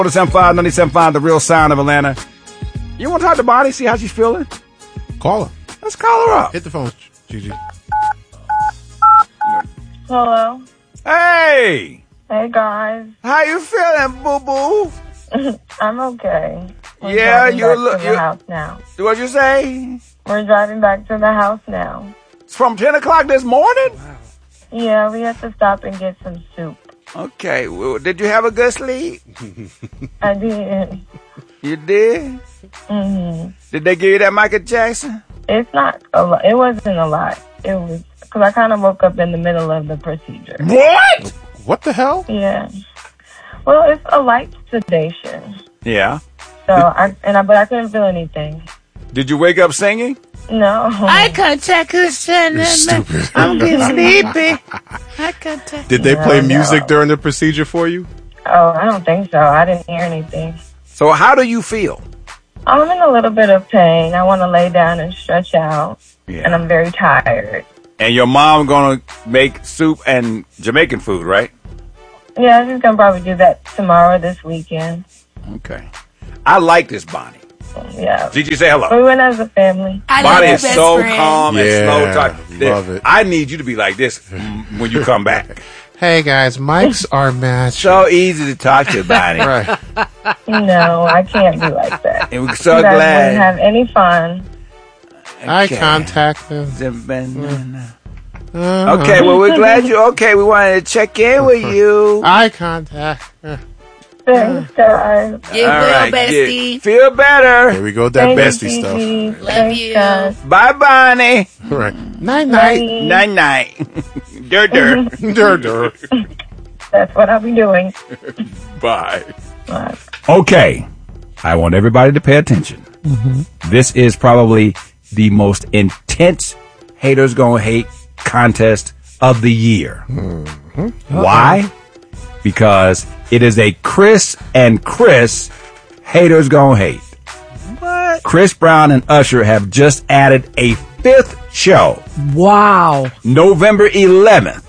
97.5, 97.5, the real sound of Atlanta. You want to talk to Bonnie, see how she's feeling? Call her. Let's call her up. Hit the phone, Gigi. Hello. Hey. Hey, guys. How you feeling, boo-boo? I'm okay. We're Yeah, driving you're back to the house now. What'd you say? We're driving back to the house now. It's from 10 o'clock this morning? Yeah, we had to stop and get some soup. Okay. Well, did you have a good sleep? I did. You did? Mm-hmm. Did they give you that Michael Jackson? It's not a lot. It wasn't a lot. It was because I kind of woke up in the middle of the procedure. What? What the hell? Yeah. Well, it's a light sedation. Yeah. So but I couldn't feel anything. Did you wake up singing? No. I contact her, Stupid. I'm getting sleepy. I contact. Did they play music during the procedure for you? Oh, I don't think so. I didn't hear anything. So how do you feel? I'm in a little bit of pain. I want to lay down and stretch out. Yeah. And I'm very tired. And your mom gonna make soup and Jamaican food, right? Yeah, she's going to probably do that tomorrow or this weekend. Okay. I like this Bonnie. Yeah. Gigi, say hello. We went as a family. Bonnie is so calm and slow talk. Love it. I need you to be like this when you come back. Hey, guys, mics are matched. So easy to talk to, Bonnie. Right. No, I can't be like that. And we're so you guys glad. wouldn't have any fun. Eye contact. Okay, well, we're glad you're okay. We wanted to check in with you. Eye contact. Thanks, guys. Get well, bestie. Feel better. Here we go with that Thank you, bestie stuff. Gigi. Love Thanks, you. guys. Bye, Bonnie. Right. Night-night. Bye. Night-night. Dur. Dur. That's what I'll be doing. Bye. Bye. Okay. I want everybody to pay attention. This is probably the most intense haters gonna hate contest of the year. Why? Because it is a Chris and Chris haters gonna hate. What? Chris Brown and Usher have just added a 5th show. Wow. November 11th.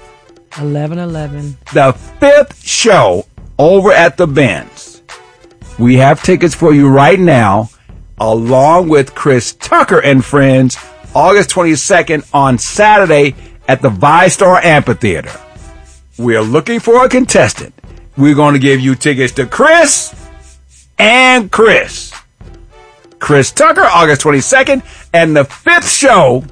11/11. The 5th show over at the Benz. We have tickets for you right now, along with Chris Tucker and friends, August 22nd on Saturday at the ViStar Amphitheater. We're looking for a contestant. We're going to give you tickets to Chris and Chris. Chris Tucker, August 22nd, and the 5th show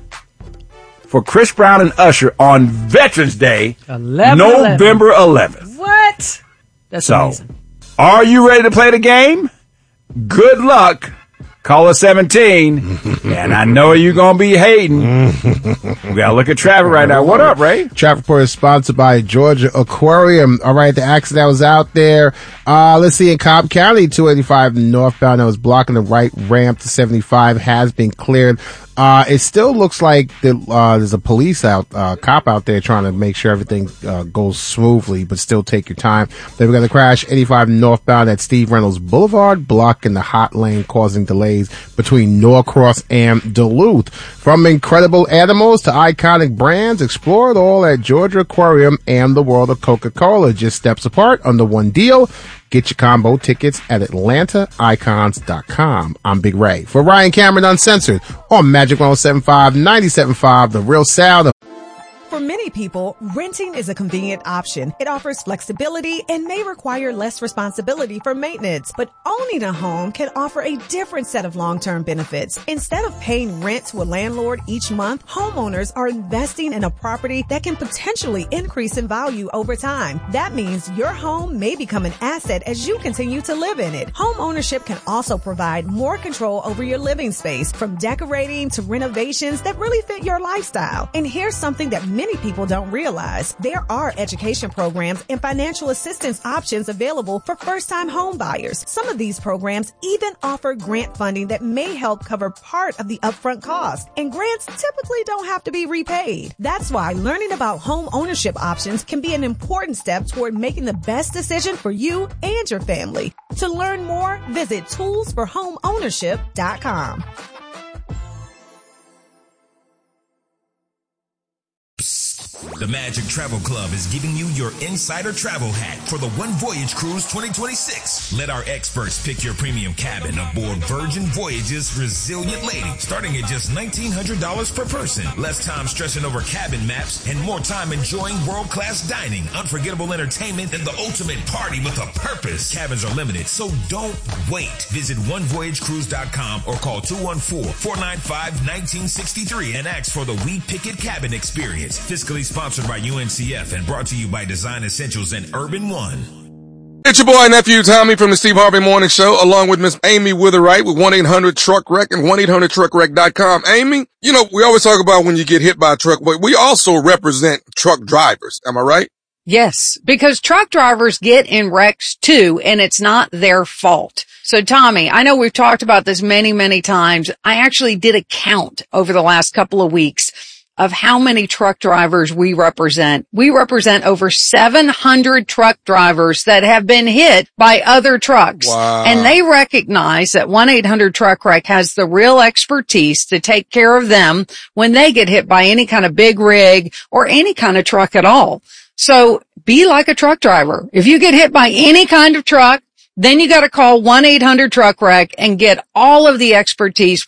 for Chris Brown and Usher on Veterans Day, 11/11. November 11th. What? That's amazing. Are you ready to play the game? Good luck. Call us 17, and I know you're going to be hating. We got to look at traffic right now. What up, Ray? Traffic report is sponsored by Georgia Aquarium. All right, the accident that was out there. Let's see, in Cobb County, 285 northbound that was blocking the right ramp to 75 has been cleared. It still looks like there's a police cop out there trying to make sure everything goes smoothly, but still take your time. Then we got the crash 85 northbound at Steve Reynolds Boulevard, blocking the hot lane, causing delays between Norcross and Duluth. From incredible animals to iconic brands, explore it all at Georgia Aquarium and the world of Coca-Cola. Just steps apart under one deal. Get your combo tickets at AtlantaIcons.com. I'm Big Ray. For Ryan Cameron Uncensored on Magic 107.5, 97.5, the real sound of... For many people, renting is a convenient option. It offers flexibility and may require less responsibility for maintenance. But owning a home can offer a different set of long-term benefits. Instead of paying rent to a landlord each month, homeowners are investing in a property that can potentially increase in value over time. That means your home may become an asset as you continue to live in it. Home ownership can also provide more control over your living space, from decorating to renovations that really fit your lifestyle. And here's something that many people don't realize. There are education programs and financial assistance options available for first-time home buyers. Some of these programs even offer grant funding that may help cover part of the upfront cost. And grants typically don't have to be repaid. That's why learning about home ownership options can be an important step toward making the best decision for you and your family. To learn more, visit toolsforhomeownership.com. The Magic Travel Club is giving you your insider travel hack for the One Voyage Cruise 2026. Let our experts pick your premium cabin aboard Virgin Voyage's Resilient Lady, starting at just $1,900 per person. Less time stressing over cabin maps and more time enjoying world-class dining, unforgettable entertainment, and the ultimate party with a purpose. Cabins are limited, so don't wait. Visit onevoyagecruise.com or call 214-495-1963 and ask for the We Pick It Cabin Experience. Fiscally sponsored by UNCF and brought to you by Design Essentials and Urban One. It's your boy and nephew Tommy from the Steve Harvey Morning Show, along with Miss Amy Witherite with 1-800-TRUCK-WRECK and 1-800-TRUCKWRECK.com. Amy, you know, we always talk about when you get hit by a truck, but we also represent truck drivers. Am I right? Yes, because truck drivers get in wrecks too, and it's not their fault. So Tommy, I know we've talked about this many, many times. I actually did a count over the last couple of weeks of how many truck drivers we represent. We represent over 700 truck drivers that have been hit by other trucks. Wow. And they recognize that 1-800-TRUCK-WRECK has the real expertise to take care of them when they get hit by any kind of big rig or any kind of truck at all. So be like a truck driver. If you get hit by any kind of truck, then you got to call 1-800-TRUCK-WRECK and get all of the expertise